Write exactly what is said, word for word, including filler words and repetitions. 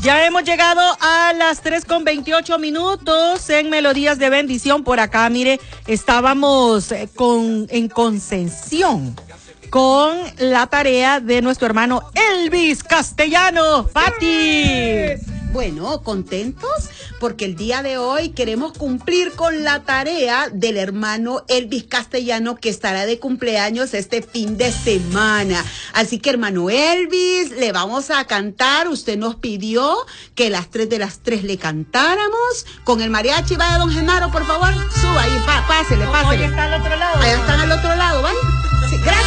Ya hemos llegado a las tres con veintiocho minutos en Melodías de Bendición. Por acá, mire, estábamos con, en concesión con la tarea de nuestro hermano Elvis Castellano. Pati. Bueno, contentos porque el día de hoy queremos cumplir con la tarea del hermano Elvis Castellano, que estará de cumpleaños este fin de semana. Así que, hermano Elvis, le vamos a cantar. Usted nos pidió que las tres de las tres le cantáramos con el mariachi. Vaya, don Genaro, por favor, suba ahí, pá, pásele, pásele. Hoy está al otro lado. Allá están al otro lado, ¿vale? Sí, gracias.